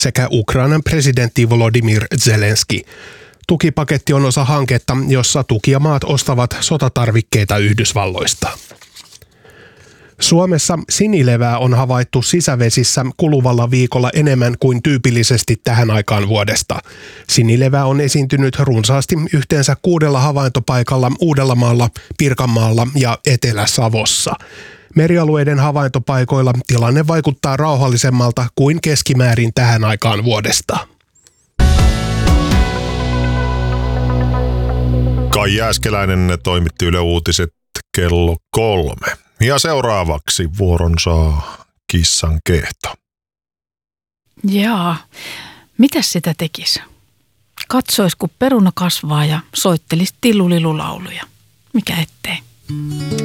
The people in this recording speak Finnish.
sekä Ukrainan presidentti Volodymyr Zelenski. Tukipaketti on osa hanketta, jossa tukijamaat ostavat sotatarvikkeita Yhdysvalloista. Suomessa sinilevää on havaittu sisävesissä kuluvalla viikolla enemmän kuin tyypillisesti tähän aikaan vuodesta. Sinilevää on esiintynyt runsaasti yhteensä 6 havaintopaikalla Uudellamaalla, Pirkanmaalla ja Etelä-Savossa. Merialueiden havaintopaikoilla tilanne vaikuttaa rauhallisemmalta kuin keskimäärin tähän aikaan vuodesta. Kai Jääskeläinen toimitti Yle Uutiset kello 3. Ja seuraavaksi vuoron saa kissan Kehto. Jaa, mitäs sitä tekisi? Katsois, kun peruna kasvaa ja soittelisi tillulilulauluja. Mikä ettei?